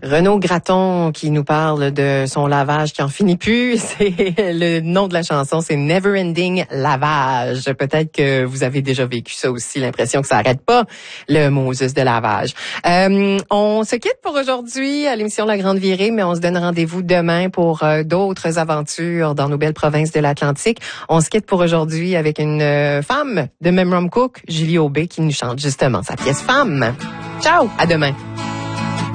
Renaud Gratton qui nous parle de son lavage qui en finit plus. C'est le nom de la chanson, c'est Never Ending Lavage. Peut-être que vous avez déjà vécu ça aussi, l'impression que ça arrête pas, le Moses de lavage. On se quitte pour aujourd'hui à l'émission La Grande Virée, mais on se donne rendez-vous demain pour d'autres aventures dans nos belles provinces de l'Atlantique. On se quitte pour aujourd'hui avec une femme de Memram Cook, Julie Aubé, qui nous chante justement sa pièce Femme. Ciao, à demain.